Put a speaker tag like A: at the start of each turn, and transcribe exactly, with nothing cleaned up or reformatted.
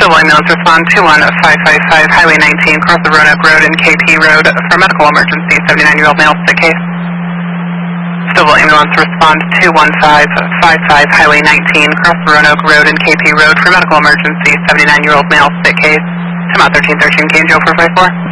A: Civil ambulance respond two one five five five, Highway nineteen, cross the Roanoke Road and K P Road for medical emergency, seventy-nine-year-old male, sick case. Civil ambulance respond two one five five five, Highway nineteen, cross the Roanoke Road and K P Road for medical emergency, seventy-nine-year-old male, sick case. Come out thirteen thirteen, K and Joe four five four.